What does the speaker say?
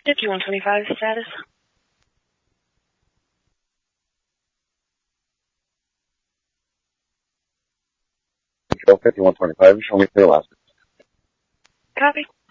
5125 status. Control 5125, show me clear last. Copy.